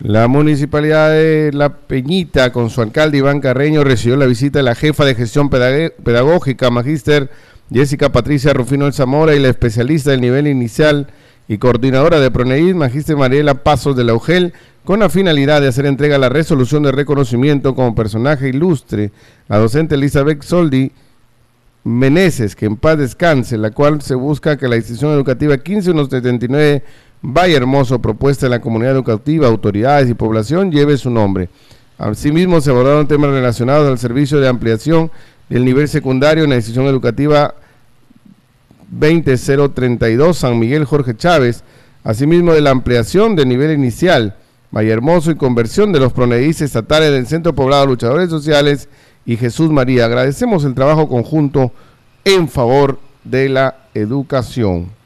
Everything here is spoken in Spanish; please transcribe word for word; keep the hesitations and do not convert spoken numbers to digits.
La municipalidad de La Peñita, con su alcalde Iván Carreño, recibió la visita de la jefa de gestión pedagógica, magíster Jessica Patricia Rufino El Zamora, y la especialista del nivel inicial y coordinadora de PRONEID, magíster Mariela Pasos de la U G E L, con la finalidad de hacer entrega a la resolución de reconocimiento como personaje ilustre a docente Elizabeth Soldi Meneses, que en paz descanse, la cual se busca que la institución educativa quince mil ciento setenta y nueve Valle Hermoso, propuesta de la comunidad educativa, autoridades y población, lleve su nombre. Asimismo, se abordaron temas relacionados al servicio de ampliación del nivel secundario en la institución educativa veinte mil treinta y dos San Miguel Jorge Chávez, asimismo de la ampliación del nivel inicial Valle Hermoso y conversión de los PRONEIDs estatales del Centro Poblado Luchadores Sociales y Jesús María. Agradecemos el trabajo conjunto en favor de la educación.